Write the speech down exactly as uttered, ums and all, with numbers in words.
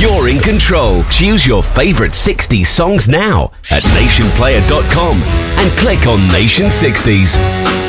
You're in control. Choose your favourite sixties songs now at nation player dot com and click on Nation sixties.